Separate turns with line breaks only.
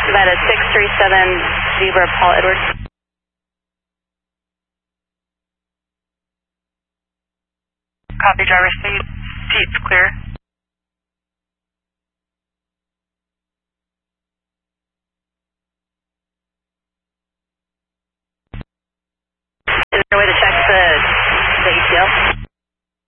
Nevada 637 Zebra, Paul Edwards.
Copy, driver seats clear.